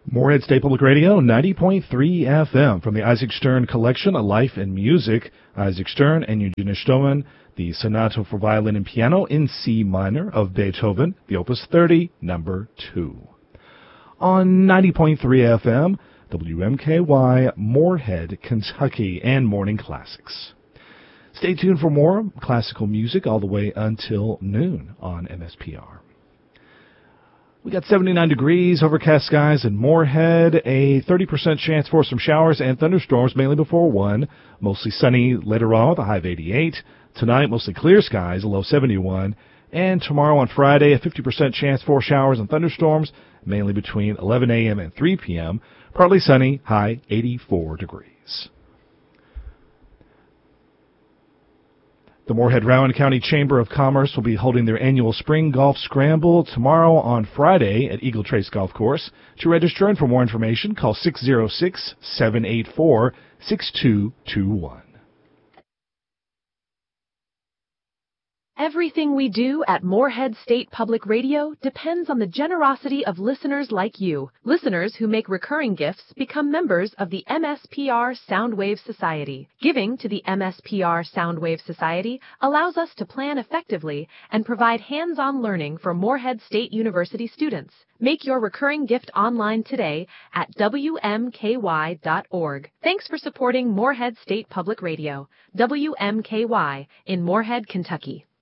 Morehead State Public Radio, 90.3 FM. From the Isaac Stern Collection, A Life in Music, Isaac Stern and Eugenia Stoneman, the Sonata for Violin and Piano in C minor of Beethoven, the Opus 30, number 2. On 90.3 FM, WMKY, Morehead, Kentucky, and Morning Classics. Stay tuned for more classical music all the way until noon on MSPR. We got 79 degrees, overcast skies in Morehead, a 30% chance for some showers and thunderstorms, mainly before 1. Mostly sunny later on with a high of 88. Tonight, mostly clear skies, a low 71. And tomorrow on Friday, a 50% chance for showers and thunderstorms, mainly between 11 a.m. and 3 p.m. Partly sunny, high 84 degrees. The Morehead-Rowan County Chamber of Commerce will be holding their annual Spring Golf Scramble tomorrow on Friday at Eagle Trace Golf Course. To register and for more information, call 606-784-6221. Everything we do at Morehead State Public Radio depends on the generosity of listeners like you. Listeners who make recurring gifts become members of the MSPR Soundwave Society. Giving to the MSPR Soundwave Society allows us to plan effectively and provide hands-on learning for Morehead State University students. Make your recurring gift online today at WMKY.org. Thanks for supporting Morehead State Public Radio, WMKY in Morehead, Kentucky.